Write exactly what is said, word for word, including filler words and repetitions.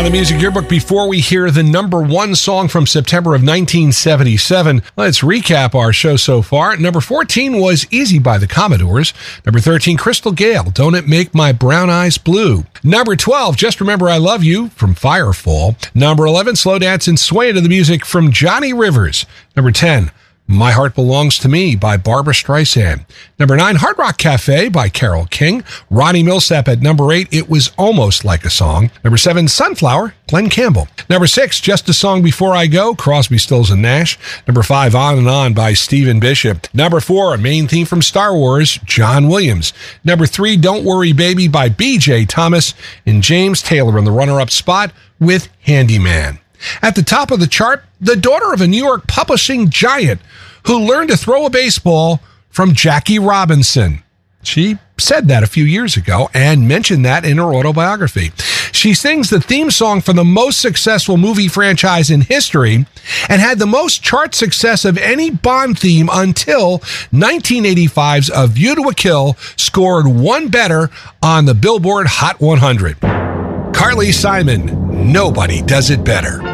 On the Music Yearbook, before we hear the number one song from September of nineteen seventy-seven, let's recap our show so far. Number fourteen was Easy by the Commodores. Number thirteen, Crystal Gale, Don't It Make My Brown Eyes Blue. Number twelve, Just Remember I Love You from Firefall. Number eleven, Slow Dance and Sway to the Music from Johnny Rivers. Number ten, My Heart Belongs to Me by Barbra Streisand. Number nine, Hard Rock Cafe by Carole King. Ronnie Milsap at number eight, It Was Almost Like a Song. Number seven, Sunflower, Glenn Campbell. Number six, Just a Song Before I Go, Crosby, Stills and Nash. Number five, On and On by Stephen Bishop. Number four, a main theme from Star Wars, John Williams. Number three, Don't Worry Baby by B J Thomas. And James Taylor in the runner-up spot with Handyman. At the top of the chart, the daughter of a New York publishing giant who learned to throw a baseball from Jackie Robinson. She said that a few years ago and mentioned that in her autobiography. She sings the theme song for the most successful movie franchise in history and had the most chart success of any Bond theme until nineteen eighty-five's A View to a Kill scored one better on the Billboard Hot one hundred. Carly Simon, Nobody Does It Better.